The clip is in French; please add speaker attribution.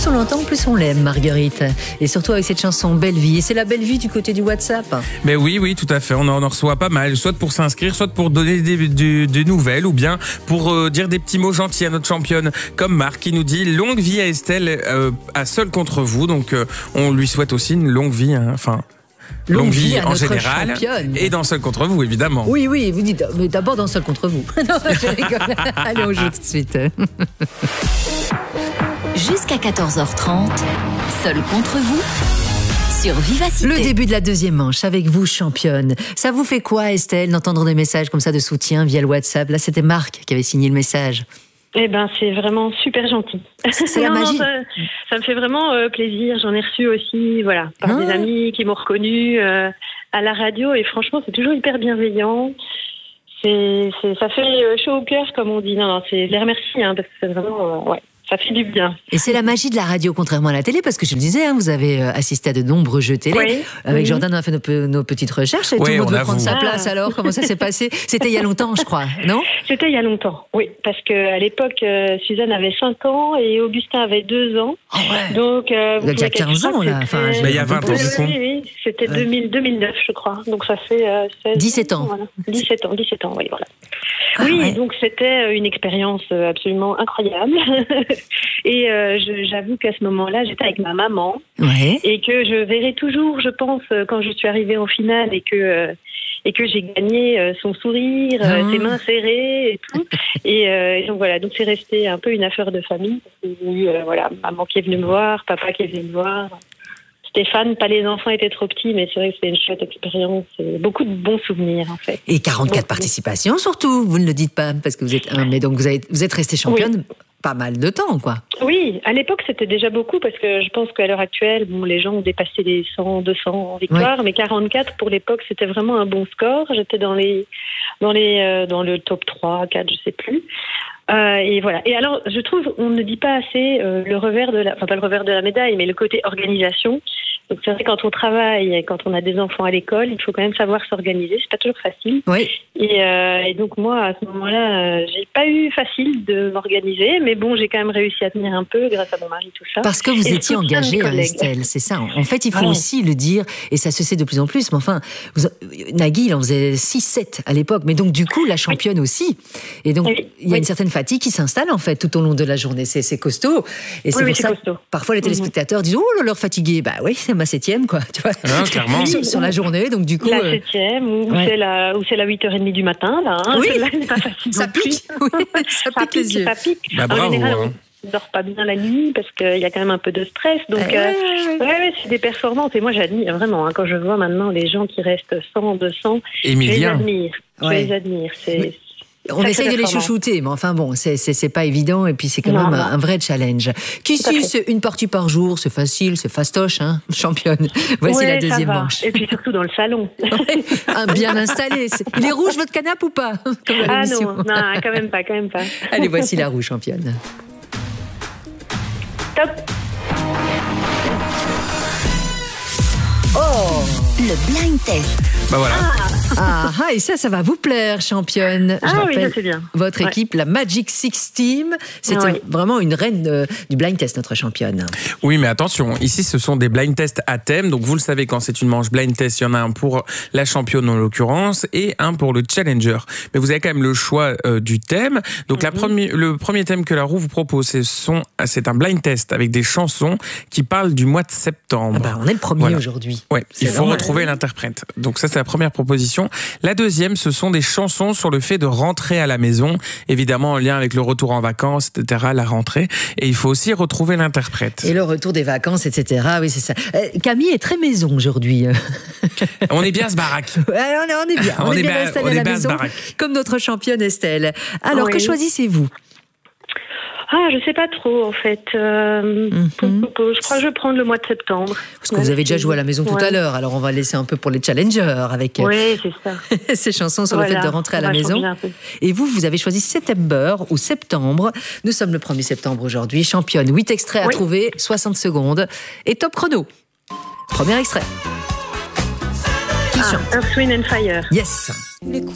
Speaker 1: plus on l'entend, plus on l'aime, Marguerite. Et surtout avec cette chanson Belle Vie. Et c'est la belle vie du côté du WhatsApp.
Speaker 2: Mais oui, tout à fait. On en reçoit pas mal, soit pour s'inscrire, soit pour donner des nouvelles, ou bien pour dire des petits mots gentils à notre championne, comme Marc qui nous dit longue vie à Estelle, à Seul contre vous. Donc on lui souhaite aussi une longue vie, longue vie en général, championne. Et dans Seul contre vous, évidemment.
Speaker 1: Oui, vous dites, mais d'abord dans Seul contre vous. Non, je rigole. Allez, on joue tout de suite.
Speaker 3: Jusqu'à 14h30, Seul contre vous, sur Vivacité.
Speaker 1: Le début de la deuxième manche avec vous, championne. Ça vous fait quoi, Estelle, d'entendre des messages comme ça de soutien via le WhatsApp? Là, c'était Marc qui avait signé le message.
Speaker 4: Eh ben, c'est vraiment super gentil.
Speaker 1: C'est la magie.
Speaker 4: Ça me fait vraiment plaisir. J'en ai reçu aussi, par des amis qui m'ont reconnue à la radio. Et franchement, c'est toujours hyper bienveillant. Ça fait chaud au cœur, comme on dit. Non, je les remercie, parce que c'est vraiment, ça fait du bien.
Speaker 1: Et c'est la magie de la radio, contrairement à la télé, parce que je le disais, vous avez assisté à de nombreux jeux télé.
Speaker 4: Oui.
Speaker 1: Avec Jordan, on a fait nos petites recherches et tout le monde veut prendre sa place. Alors, comment ça s'est passé? C'était il y a longtemps, je crois, non?
Speaker 4: C'était il y a longtemps, oui. Parce qu'à l'époque, Suzanne avait 5 ans et Augustin avait 2 ans.
Speaker 1: Oh ouais.
Speaker 4: Donc,
Speaker 1: il y a 15 ans, là.
Speaker 2: Il y a 20 ans, du coup.
Speaker 4: Oui, c'était 2009, je crois. Donc, ça fait
Speaker 1: 17 ans.
Speaker 4: Voilà. 17 ans, oui, voilà. Donc c'était une expérience absolument incroyable. Et j'avoue qu'à ce moment-là, j'étais avec ma maman.
Speaker 1: Ouais.
Speaker 4: Et que je verrai toujours, je pense, quand je suis arrivée en finale et que j'ai gagné son sourire, ses mains serrées et tout. Et donc voilà, donc c'est resté un peu une affaire de famille. Il y a eu maman qui est venue me voir, papa qui est venu me voir. Stéphane, pas les enfants étaient trop petits, mais c'est vrai que c'était une chouette expérience. Beaucoup de bons souvenirs, en fait.
Speaker 1: Et 44 participations, surtout. Vous ne le dites pas, parce que vous êtes mais donc vous êtes restée championne pas mal de temps, quoi. Oui,
Speaker 4: à l'époque, c'était déjà beaucoup, parce que je pense qu'à l'heure actuelle, les gens ont dépassé les 100, 200 victoires, mais 44, pour l'époque, c'était vraiment un bon score. J'étais dans le top 3, 4, je sais plus. Et voilà. Et alors, je trouve, on ne dit pas assez le revers pas le revers de la médaille, mais le côté organisation. Donc c'est vrai, quand on travaille, quand on a des enfants à l'école, il faut quand même savoir s'organiser. C'est pas toujours facile.
Speaker 1: Oui.
Speaker 4: Et donc moi, à ce moment-là, j'ai pas eu facile de m'organiser, mais bon, j'ai quand même réussi à tenir un peu grâce à mon mari, tout ça.
Speaker 1: Parce que vous étiez engagée, Estelle, c'est ça. En fait, il faut aussi le dire, et ça se sait de plus en plus. Mais enfin, Nagui, il en faisait 6-7 à l'époque, mais donc du coup, la championne aussi. Et donc, il y a une certaine fatigue qui s'installe en fait tout au long de la journée. C'est costaud. Et c'est pour ça que parfois les téléspectateurs disent oh là, leur fatigué. Bah oui, c'est ma 7e, quoi. Tu vois,
Speaker 2: clairement.
Speaker 1: sur la journée, donc du coup.
Speaker 4: La 7e, ou c'est la 8h30 du matin, là.
Speaker 1: Oui,
Speaker 4: c'est pas facile.
Speaker 1: Ça pique. Ça pique les yeux.
Speaker 4: Ça pique.
Speaker 2: Bravo,
Speaker 4: en général, on ne dort pas bien la nuit parce qu'il y a quand même un peu de stress. Donc, c'est des performances. Et moi, j'admire vraiment. Quand je vois maintenant les gens qui restent 100, 200,
Speaker 2: Emilia.
Speaker 4: je les admire.
Speaker 1: On essaye de les chouchouter, mais enfin bon, c'est pas évident, et puis c'est quand même un vrai challenge. Qu'ici, c'est une partie par jour, c'est facile, c'est fastoche, championne. Voici la deuxième manche.
Speaker 4: Et puis surtout dans le salon.
Speaker 1: Bien installé. Il est rouge votre canapé ou pas?
Speaker 4: Non, quand même pas.
Speaker 1: Allez, voici la rouge championne.
Speaker 4: Top.
Speaker 1: Oh,
Speaker 3: le blind test.
Speaker 2: Bah voilà.
Speaker 1: Et ça va vous plaire, championne. Je rappelle,
Speaker 4: oui, ça c'est bien.
Speaker 1: Votre équipe, la Magic Six Team, c'est vraiment une reine du blind test, notre championne.
Speaker 2: Oui, mais attention, ici ce sont des blind tests à thème. Donc vous le savez, quand c'est une manche blind test, il y en a un pour la championne en l'occurrence et un pour le challenger. Mais vous avez quand même le choix du thème. Donc le premier thème que la roue vous propose, c'est un blind test avec des chansons qui parlent du mois de septembre.
Speaker 1: On est le premier aujourd'hui.
Speaker 2: Ouais, il faut retrouver l'interprète. Donc ça, c'est la première proposition. La deuxième, ce sont des chansons sur le fait de rentrer à la maison, évidemment en lien avec le retour en vacances, etc., la rentrée. Et il faut aussi retrouver l'interprète.
Speaker 1: Et le retour des vacances, etc. Oui, c'est ça. Camille est très maison aujourd'hui.
Speaker 2: On est bien à ce baraque.
Speaker 1: On est bien. On est bien installé à la maison, comme notre championne Estelle. Alors, que choisissez-vous ?
Speaker 4: Je sais pas trop, en fait. Je crois que je vais prendre le mois de septembre.
Speaker 1: Parce que vous avez déjà joué à la maison tout à l'heure, alors on va laisser un peu pour les challengers avec
Speaker 4: c'est ça.
Speaker 1: ces chansons sur le fait de rentrer à la maison. Et vous avez choisi September ou Septembre. Nous sommes le 1er septembre aujourd'hui. Championne, 8 extraits à trouver, 60 secondes. Et top chrono. Premier extrait. Qui chante ?
Speaker 4: Earth, Wind and Fire.
Speaker 1: Yes.